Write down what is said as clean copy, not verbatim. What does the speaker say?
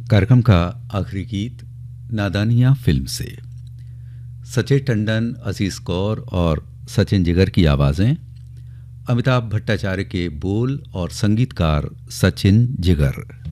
कार्यक्रम का आखिरी गीत नादानियाँ फिल्म से। सचिन टंडन, अजीज कौर और सचिन जिगर की आवाज़ें, अमिताभ भट्टाचार्य के बोल और संगीतकार सचिन जिगर।